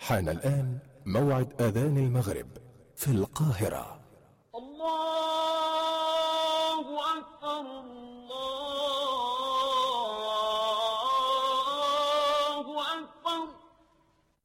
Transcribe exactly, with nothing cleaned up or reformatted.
حان الآن موعد أذان المغرب في القاهرة. الله أكبر.